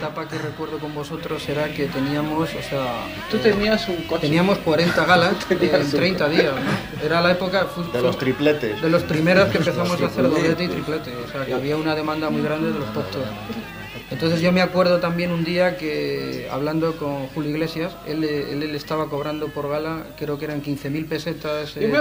etapa que recuerdo con vosotros era que teníamos, o sea... Tú tenías un coche. Teníamos 40 galas en 30 días, ¿no? Era la época... De los tripletes. De los primeros que empezamos a hacer doblete y triplete. O sea, que había una demanda muy grande de los pop tours. Entonces yo me acuerdo también un día que, hablando con Julio Iglesias, él estaba cobrando por gala, creo que eran 15.000 pesetas. Yo me